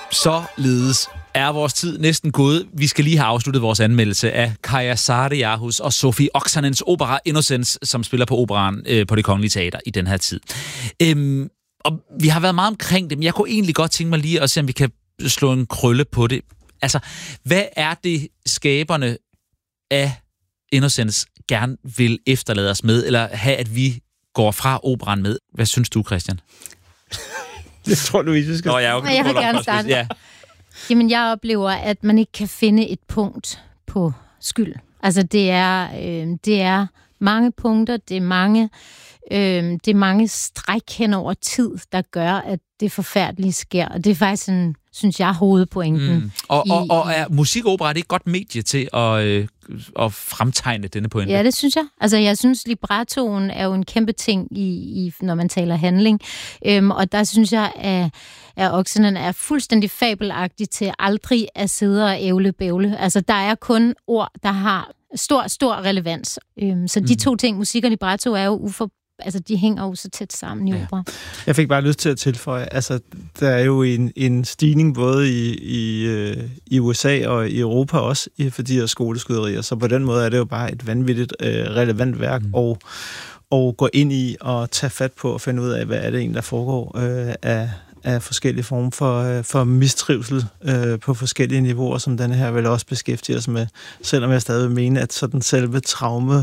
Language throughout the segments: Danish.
Således er vores tid næsten gået. Vi skal lige have afsluttet vores anmeldelse af Kaija Saariahus og Sofi Oksanens opera Innocence, som spiller på operaen på Det Kongelige Teater i den her tid. Og vi har været meget omkring det, men jeg kunne egentlig godt tænke mig lige at se, om vi kan slå en krølle på det. Altså, hvad er det skaberne af Innocence gerne vil efterlade os med, eller have, at vi går fra operaen med? Hvad synes du, Christian? Jeg tror, Louise skal... Jeg vil gerne starte. Ja. Jamen, jeg oplever, at man ikke kan finde et punkt på skyld. Altså, det er mange punkter, det er mange stræk hen over tid, der gør, at det forfærdelige sker. Og det er faktisk sådan, synes jeg, hovedpointen. Og er musikopera det et godt medie til at fremtegne denne pointe? Ja, det synes jeg. Altså, jeg synes, librettoen er jo en kæmpe ting, når man taler handling. Og der synes jeg, at Oksanen er fuldstændig fabelagtig til aldrig at sidde og ævle-bævle. Altså, der er kun ord, der har stor relevans. Så de to ting, musik og libretto, er jo altså, de hænger jo så tæt sammen i opera. Jeg fik bare lyst til at tilføje, altså, der er jo en stigning både i USA og i Europa også, for de her skoleskyderier, så på den måde er det jo bare et vanvittigt relevant værk at gå ind i og tage fat på og finde ud af, hvad er det egentlig, der foregår af forskellige former for mistrivsel på forskellige niveauer, som denne her vil også beskæftige os med, selvom jeg stadig mener, at sådan selve traume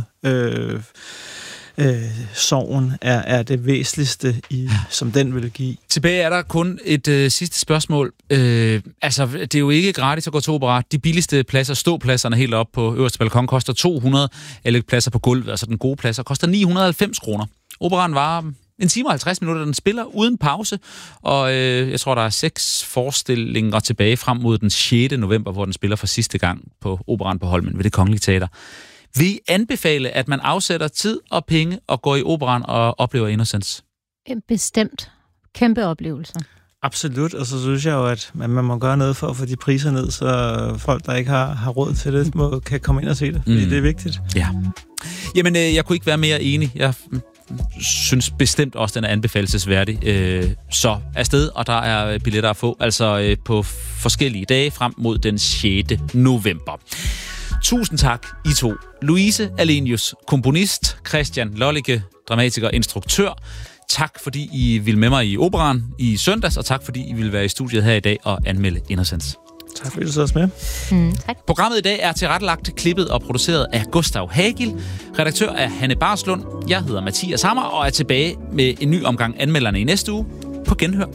sorgen er det væsentligste, som den vil give. Tilbage er der kun et sidste spørgsmål. Altså, det er jo ikke gratis at gå til opera. De billigste pladser, ståpladserne helt op på øverste balkon, koster 200, eller pladser på gulvet, altså den gode pladser, koster 990 kroner. Operaen var 1 time og 50 minutter, den spiller uden pause, og jeg tror, der er 6 forestillinger tilbage frem mod den 6. november, hvor den spiller for sidste gang på Operaen på Holmen ved Det Kongelige Teater. Vi anbefale, at man afsætter tid og penge og går i operaen og oplever Innocence? Bestemt. Kæmpe oplevelser. Absolut, og så synes jeg jo, at man må gøre noget for at få de priser ned, så folk, der ikke har råd til det, kan komme ind og se det, fordi det er vigtigt. Ja. Jamen, jeg kunne ikke være mere enig. Jeg synes bestemt også, den er anbefalesværdig. Så afsted, og der er billetter at få, altså på forskellige dage frem mod den 6. november. Tusind tak, I to. Louise Alenius, komponist, Christian Lollicke, dramatiker og instruktør. Tak, fordi I ville med mig i operaen i søndags, og tak, fordi I ville være i studiet her i dag og anmelde Innocence. Tak, fordi du så os med. Tak. Programmet i dag er tilrettelagt, klippet og produceret af Gustav Hagil. Redaktør er Hanne Barslund. Jeg hedder Mathias Hammer og er tilbage med en ny omgang anmelderne i næste uge. På genhør.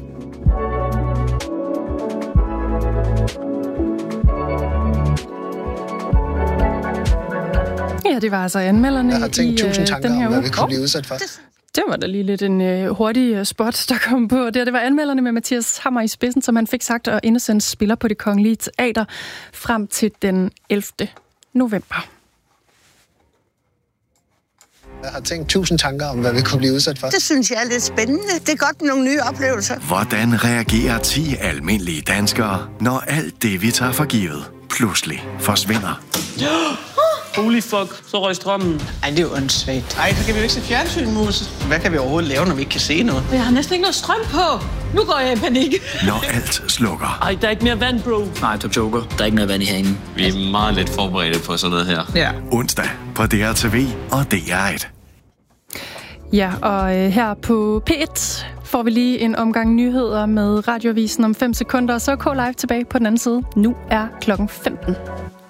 Ja, det var altså anmelderne jeg har tænkt 1000 tanker den her om, uge. hvad vi kunne blive udsat for. Det var da lige lidt en hurtig spot, der kom på. Det var anmelderne med Mathias Hammer i spidsen, som han fik sagt, og Innocence spiller på Det Kongelige Teater frem til den 11. november. Jeg har tænkt 1000 tanker om, hvad vi kunne blive udsat for. Det synes jeg er lidt spændende. Det er godt med nogle nye oplevelser. Hvordan reagerer 10 almindelige danskere, når alt det, vi tager for givet, pludselig forsvinder? Holy fuck, så røg strømmen. Ej, det er jo åndssvagt. Ej, så kan vi jo ikke se fjernsyn, mus. Hvad kan vi overhovedet lave, når vi ikke kan se noget? Jeg har næsten ikke noget strøm på. Nu går jeg i panik. Når alt slukker. Ej, der er ikke mere vand, bro. Nej, du joker. Der er ikke noget vand i herinde. Vi er meget lidt forberedte på sådan noget her. Ja. Onsdag på DRTV og DR1. Ja, og her på P1 får vi lige en omgang nyheder med Radioavisen om 5 sekunder, og så er K-Live tilbage på den anden side. Nu er klokken 15.